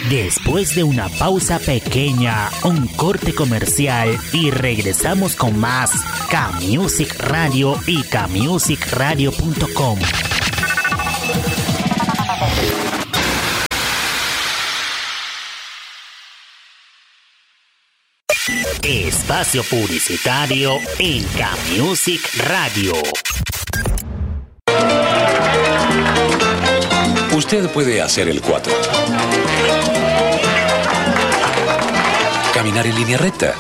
Después de una pausa pequeña, un corte comercial y regresamos con más K-Music Radio y kmusicradio.com. Espacio publicitario en K-Music Radio. Usted puede hacer el 4. Caminar en línea recta.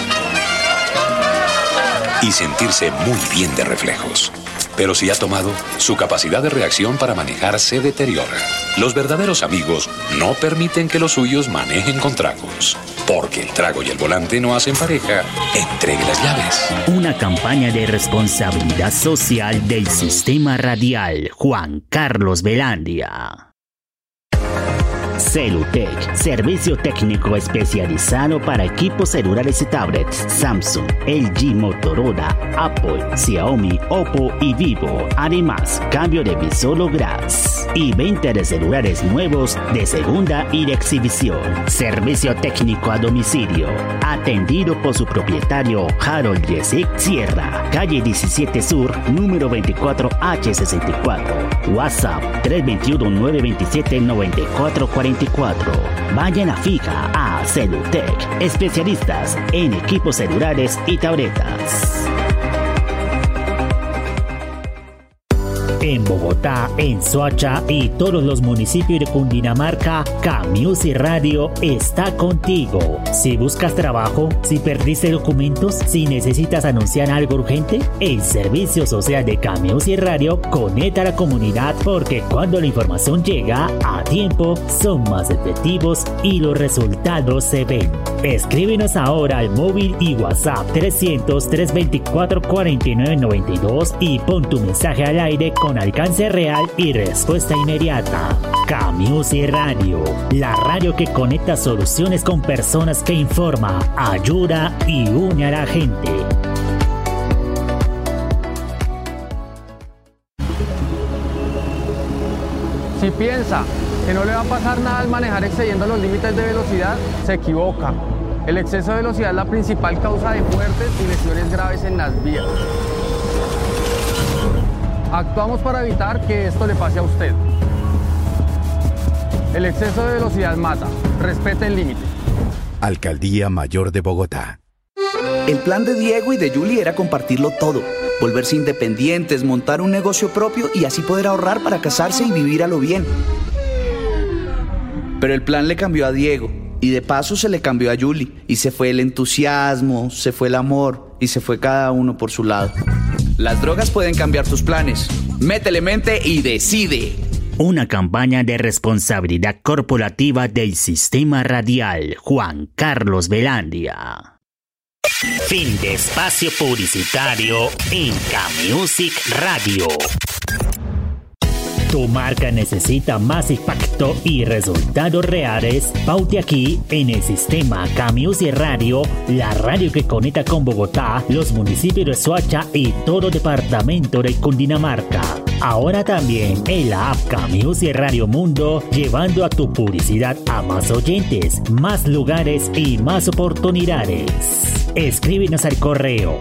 Y sentirse muy bien de reflejos. Pero si ha tomado, su capacidad de reacción para manejar se deteriora. Los verdaderos amigos no permiten que los suyos manejen con tragos. Porque el trago y el volante no hacen pareja, entregue las llaves. Una campaña de responsabilidad social del Sistema Radial Juan Carlos Velandia. Celutech, servicio técnico especializado para equipos celulares y tablets Samsung, LG, Motorola, Apple, Xiaomi, Oppo y Vivo. Además, cambio de visor o glass y venta de celulares nuevos de segunda y de exhibición. Servicio técnico a domicilio, atendido por su propietario Harold Jessic Sierra, calle 17 Sur, número 24H64. WhatsApp 321-927-9444. Vayan a fija a Celutech, especialistas en equipos celulares y tabletas. En Bogotá, en Soacha y todos los municipios de Cundinamarca, K-Music Radio está contigo. Si buscas trabajo, si perdiste documentos, si necesitas anunciar algo urgente, el servicio social de K-Music Radio conecta a la comunidad porque cuando la información llega a tiempo, son más efectivos y los resultados se ven. Escríbenos ahora al móvil y WhatsApp 300-324-4992 y pon tu mensaje al aire con alcance real y respuesta inmediata. K-Music Radio, la radio que conecta soluciones con personas que informa, ayuda y une a la gente. Si piensa que no le va a pasar nada al manejar excediendo los límites de velocidad, se equivoca. El exceso de velocidad es la principal causa de muertes y lesiones graves en las vías. Actuamos para evitar que esto le pase a usted. El exceso de velocidad mata. Respete el límite. Alcaldía Mayor de Bogotá. El plan de Diego y de Julie era compartirlo todo. Volverse independientes, montar un negocio propio y así poder ahorrar para casarse y vivir a lo bien. Pero el plan le cambió a Diego y de paso se le cambió a Julie. Y se fue el entusiasmo, se fue el amor y se fue cada uno por su lado. Las drogas pueden cambiar tus planes. Métele mente y decide. Una campaña de responsabilidad corporativa del Sistema Radial Juan Carlos Velandia. Fin de espacio publicitario en K-Music Radio. Tu marca necesita más impacto y resultados reales. Paute aquí en el sistema K-Music Radio, la radio que conecta con Bogotá, los municipios de Soacha y todo departamento de Cundinamarca. Ahora también en la app K-Music Radio Mundo, llevando a tu publicidad a más oyentes, más lugares y más oportunidades. Escríbenos al correo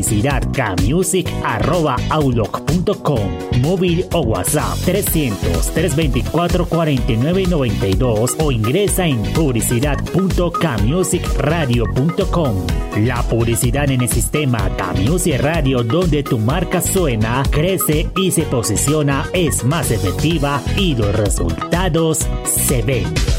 publicidadkmusic@outlook.com, móvil o WhatsApp 300-324-4992 o ingresa en publicidad.kmusicradio.com. La publicidad en el sistema K-Music Radio, donde tu marca suena, crece y se posiciona, es más efectiva y los resultados se ven.